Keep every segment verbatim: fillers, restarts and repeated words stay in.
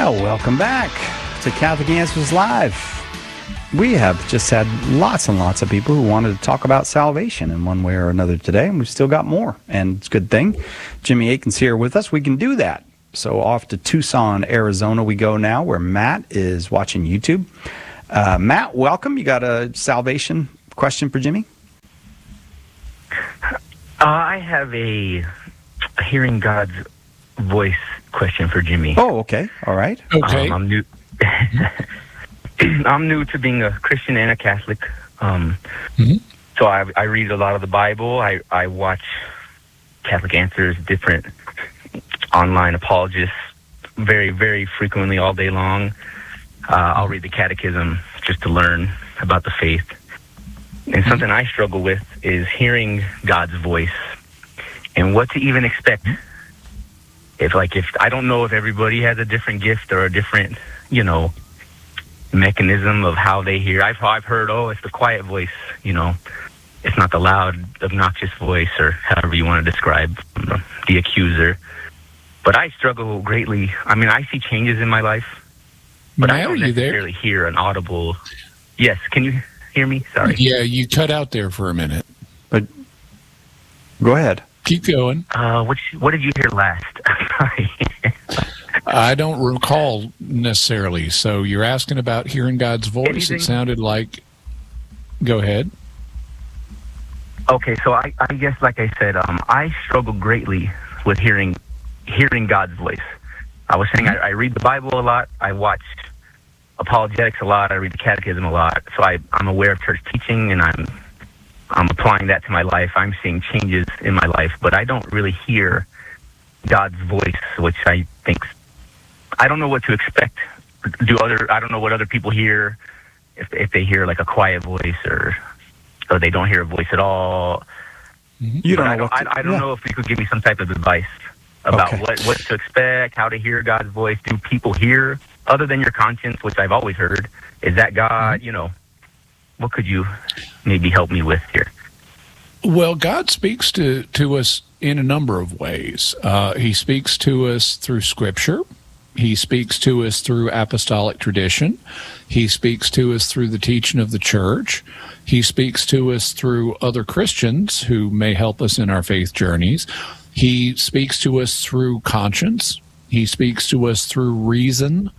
Well, welcome back to Catholic Answers Live. We have just had lots and lots of people who wanted to talk about salvation in one way or another today, and we've still got more, and it's a good thing. Jimmy Akin's here with us. We can do that. So off to Tucson, Arizona we go now, where Matt is watching YouTube. Uh, Matt, welcome. You got a salvation question for Jimmy? Uh, I have a, a hearing God's voice question for Jimmy. Oh, okay. All right. Okay. Um, I'm new. I'm new to being a Christian and a Catholic. Um, mm-hmm. So I, I read a lot of the Bible. I, I watch Catholic Answers, different online apologists, very, very frequently all day long. Uh, I'll read the Catechism just to learn about the faith. And mm-hmm. something I struggle with is hearing God's voice and what to even expect. If like if I don't know if everybody has a different gift or a different, you know, mechanism of how they hear. I've I've heard, oh, it's the quiet voice, you know, it's not the loud, obnoxious voice, or however you want to describe the, the accuser. But I struggle greatly. I mean, I see changes in my life, but Matt, I don't are you necessarily there? hear an audible. Yes, can you hear me? Sorry. Yeah, you cut out there for a minute. But go ahead. Keep going. Uh, which what did you hear last? Sorry. I don't recall necessarily. So you're asking about hearing God's voice. Anything? It sounded like. Go ahead. Okay, so I, I guess, like I said, um, I struggle greatly with hearing hearing God's voice. I was saying I, I read the Bible a lot. I watch apologetics a lot. I read the Catechism a lot. So I, I'm aware of church teaching, and I'm I'm applying that to my life. I'm seeing changes in my life, but I don't really hear God's voice, which I think, I don't know what to expect. Do other, I don't know what other people hear, if if they hear like a quiet voice or or they don't hear a voice at all. Mm-hmm. You don't but know I don't, what to, I, I don't yeah. know if you could give me some type of advice about Okay. what, what to expect, how to hear God's voice. Do people hear, other than your conscience, which I've always heard, is that God, mm-hmm. you know, what could you maybe help me with here? Well, God speaks to, to us in a number of ways. Uh, he speaks to us through Scripture. He speaks to us through apostolic tradition. He speaks to us through the teaching of the church. He speaks to us through other Christians who may help us in our faith journeys. He speaks to us through conscience. He speaks to us through reason.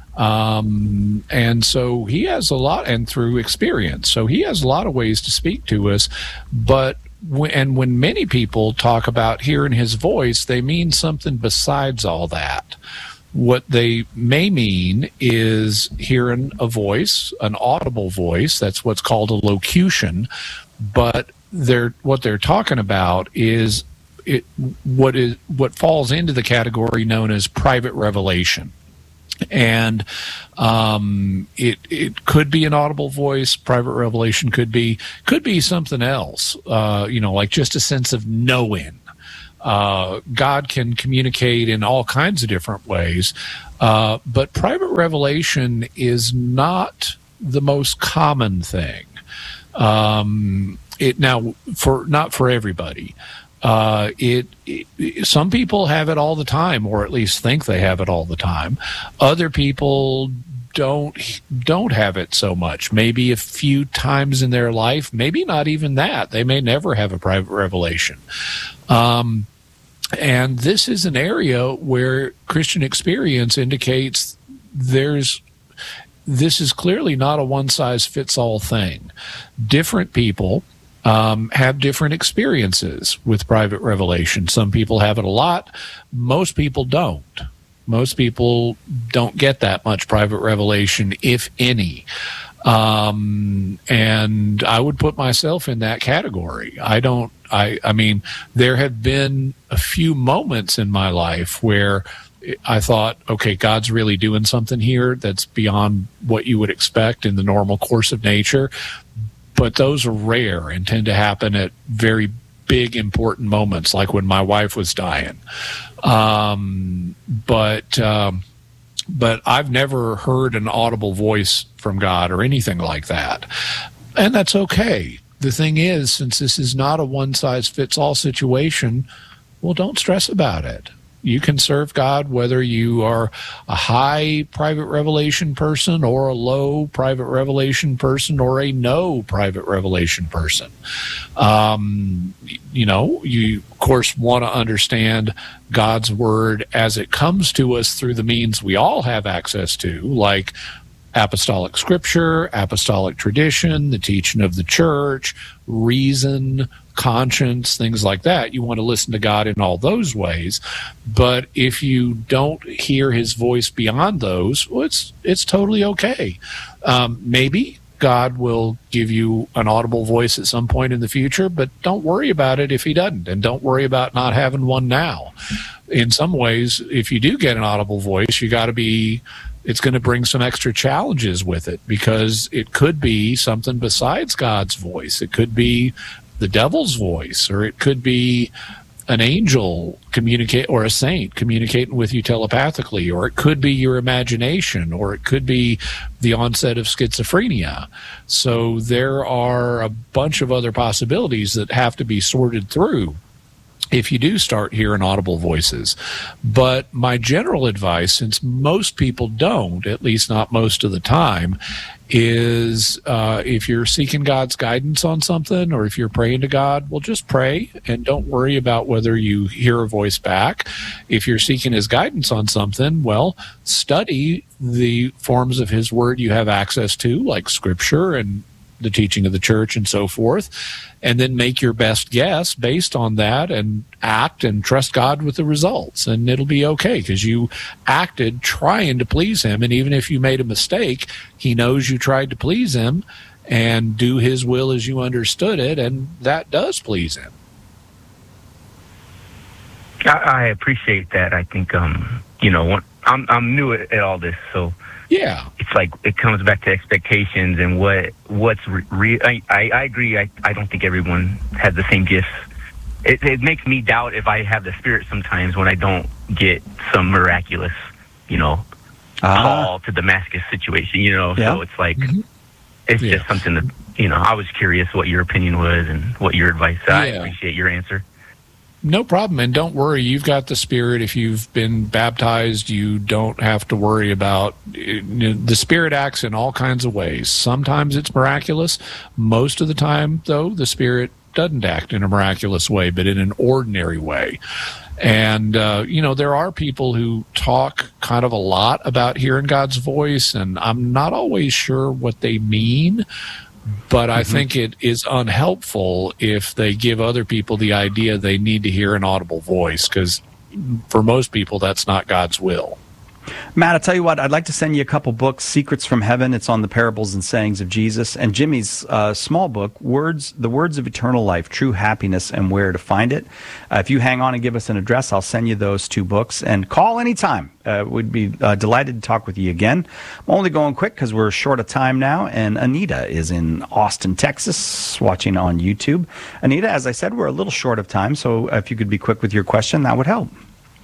Um, and so he has a lot, and through experience. So he has a lot of ways to speak to us. But when, and when many people talk about hearing his voice, they mean something besides all that. What they may mean is hearing a voice, an audible voice. That's what's called a locution. But they're, what they're talking about is it, what is what falls into the category known as private revelation. And um, it it could be an audible voice. Private revelation could be could be something else. Uh, you know, like just a sense of knowing. Uh, God can communicate in all kinds of different ways, uh, but private revelation is not the most common thing. Um, it now for not for everybody. Uh, it, it some people have it all the time, or at least think they have it all the time. Other people don't don't have it so much. Maybe a few times in their life, maybe not even that. They may never have a private revelation. Um, and this is an area where Christian experience indicates there's this is clearly not a one-size-fits-all thing. Different people Um, have different experiences with private revelation. Some people have it a lot. Most people don't. Most people don't get that much private revelation, if any. Um, and I would put myself in that category. I don't, I, I mean, there have been a few moments in my life where I thought, okay, God's really doing something here that's beyond what you would expect in the normal course of nature. But those are rare and tend to happen at very big, important moments, like when my wife was dying. Um, but um, but I've never heard an audible voice from God or anything like that. And that's okay. The thing is, since this is not a one-size-fits-all situation, well, don't stress about it. You can serve God whether you are a high private revelation person or a low private revelation person or a no private revelation person. Um, you know, you, of course, want to understand God's word as it comes to us through the means we all have access to, like apostolic scripture, apostolic tradition, the teaching of the church, reason, conscience, things like that. You want to listen to God in all those ways. But if you don't hear his voice beyond those, well, it's, it's totally okay. Um, maybe God will give you an audible voice at some point in the future, but don't worry about it if he doesn't, and don't worry about not having one now. In some ways, if you do get an audible voice, you got to be, it's going to bring some extra challenges with it, because it could be something besides God's voice. It could be the devil's voice, or it could be an angel communicate, or a saint communicating with you telepathically, or it could be your imagination, or it could be the onset of schizophrenia. So there are a bunch of other possibilities that have to be sorted through if you do start hearing audible voices. But my general advice, since most people don't, at least not most of the time, is uh, if you're seeking God's guidance on something, or if you're praying to God, well, just pray and don't worry about whether you hear a voice back. If you're seeking his guidance on something, well, study the forms of his word you have access to, like scripture and the teaching of the church and so forth, and then make your best guess based on that and act and trust God with the results. And it'll be okay, because you acted trying to please him. And even if you made a mistake, he knows you tried to please him and do his will as you understood it, and that does please him. I, I appreciate that. I think, um, you know, I'm, I'm new at, at all this, so yeah, it's like it comes back to expectations and what what's real. Re- I, I I agree. I I don't think everyone has the same gifts. It, it makes me doubt if I have the Spirit sometimes when I don't get some miraculous, you know, uh-huh. call to Damascus situation. You know, yeah. so it's like mm-hmm. it's yeah. just something that, you know. I was curious what your opinion was and what your advice. So yeah. I appreciate your answer. No problem. And don't worry, you've got the Spirit. If you've been baptized, you don't have to worry about it. The Spirit acts in all kinds of ways. Sometimes it's miraculous. Most of the time, though, the Spirit doesn't act in a miraculous way, but in an ordinary way. And, uh, you know, there are people who talk kind of a lot about hearing God's voice, and I'm not always sure what they mean. But I mm-hmm. think it is unhelpful if they give other people the idea they need to hear an audible voice, because for most people, that's not God's will. Matt, I'll tell you what, I'd like to send you a couple books, Secrets from Heaven. It's on the parables and sayings of Jesus. And Jimmy's uh, small book, Words, The Words of Eternal Life, True Happiness and Where to Find It. Uh, if you hang on and give us an address, I'll send you those two books. And call anytime. Uh, we'd be uh, delighted to talk with you again. I'm only going quick because we're short of time now. And Anita is in Austin, Texas, watching on YouTube. Anita, as I said, we're a little short of time. So if you could be quick with your question, that would help.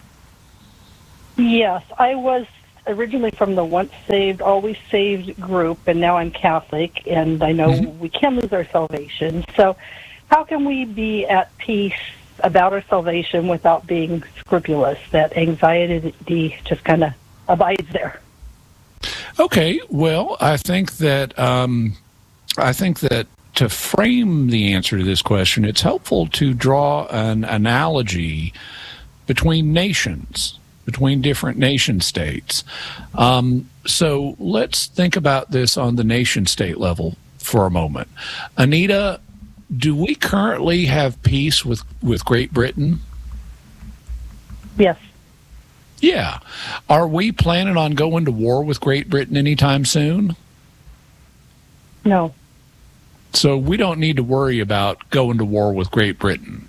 Yes, I was originally from the Once Saved, Always Saved group, and now I'm Catholic, and I know mm-hmm. we can lose our salvation. So how can we be at peace about our salvation without being scrupulous? That anxiety just kind of abides there. Okay, well, I think that um, I think that to frame the answer to this question, it's helpful to draw an analogy between nations, between different nation states. Um, so let's think about this on the nation state level for a moment. Anita, do we currently have peace with, with Great Britain? Yes. Yeah. Are we planning on going to war with Great Britain anytime soon? No. So we don't need to worry about going to war with Great Britain.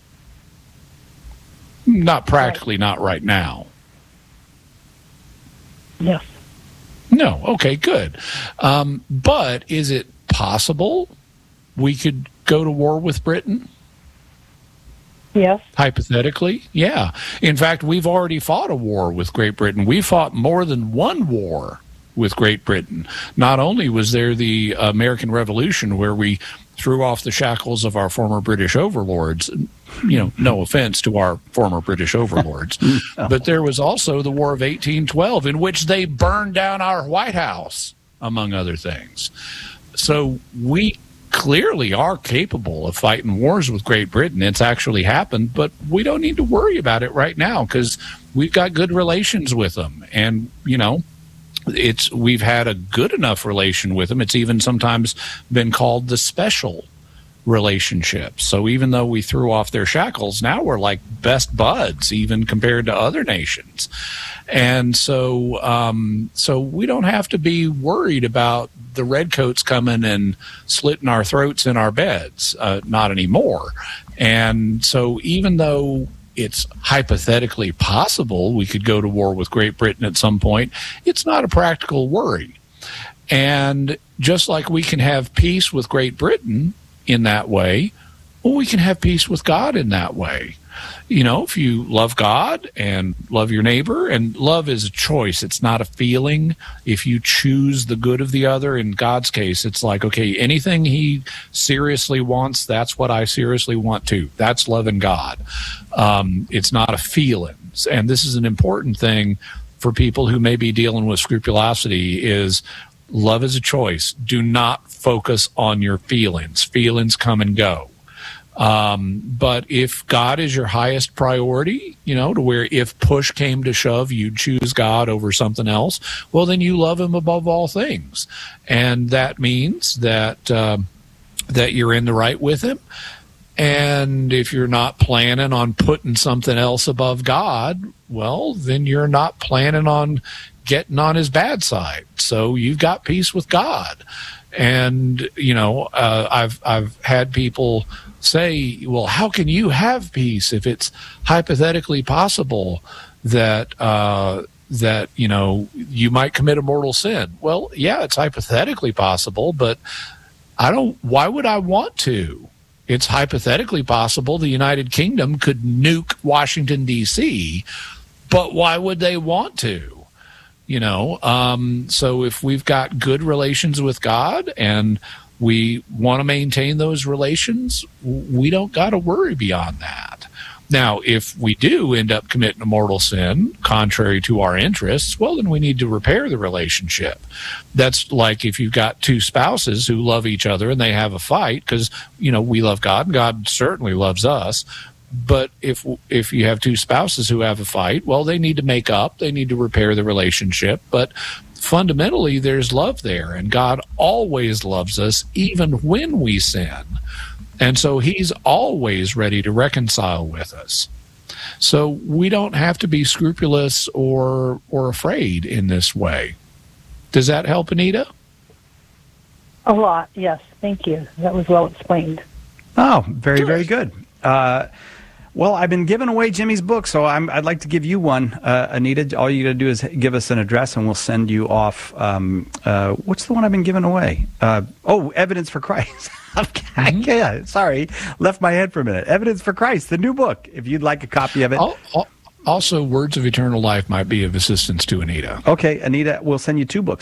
Not practically, right. Not right now. Yes. No. Okay, good. Um, but is it possible we could go to war with Britain? Yes. Hypothetically, yeah. In fact, we've already fought a war with Great Britain. We fought more than one war with Great Britain. Not only was there the American Revolution, where we threw off the shackles of our former British overlords, You know, no offense to our former British overlords, Oh. but there was also the War of eighteen twelve, in which they burned down our White House, among other things. So we clearly are capable of fighting wars with Great Britain. It's actually happened, but we don't need to worry about it right now because we've got good relations with them. And, you know, it's we've had a good enough relation with them. It's even sometimes been called the special relationship. So even though we threw off their shackles, now we're like best buds, even compared to other nations. And so, um, so we don't have to be worried about the redcoats coming and slitting our throats in our beds. Uh, not anymore. And so even though it's hypothetically possible we could go to war with Great Britain at some point, it's not a practical worry. And just like we can have peace with Great Britain in that way, well, we can have peace with God in that way. You know, if you love God and love your neighbor, and love is a choice, it's not a feeling. If you choose the good of the other, in God's case, it's like, okay, anything he seriously wants, that's what I seriously want too. That's loving God. Um, it's not a feeling. And this is an important thing for people who may be dealing with scrupulosity is love is a choice. Do not focus on your feelings. Feelings come and go. Um, but if God is your highest priority, you know, to where if push came to shove, you'd choose God over something else, well, then you love him above all things. And that means that, uh, that you're in the right with him. And if you're not planning on putting something else above God, well, then you're not planning on getting on his bad side. So you've got peace with God. And, you know, uh, I've, I've had people say, well, how can you have peace if it's hypothetically possible that, uh, that, you know, you might commit a mortal sin? Well, yeah, it's hypothetically possible, but I don't, why would I want to? It's hypothetically possible the United Kingdom could nuke Washington, D C, but why would they want to? You know, um, so if we've got good relations with God and we want to maintain those relations, we don't got to worry beyond that. Now, if we do end up committing a mortal sin contrary to our interests, well, then we need to repair the relationship. That's like if you've got two spouses who love each other and they have a fight because, you know, we love God and God certainly loves us. But if if you have two spouses who have a fight, well, they need to make up. They need to repair the relationship. But fundamentally, there's love there. And God always loves us, even when we sin. And so he's always ready to reconcile with us. So we don't have to be scrupulous or or afraid in this way. Does that help, Anita? A lot, yes. Thank you. That was well explained. Oh, very, very good. Uh, well, I've been giving away Jimmy's book, so I'm, I'd like to give you one, uh, Anita. All you got to do is give us an address, and we'll send you off. Um, uh, what's the one I've been giving away? Uh, oh, Evidence for Christ. mm-hmm. Yeah, sorry, left my head for a minute. Evidence for Christ, the new book. If you'd like a copy of it. I'll, I'll, also, Words of Eternal Life might be of assistance to Anita. Okay, Anita, we'll send you two books.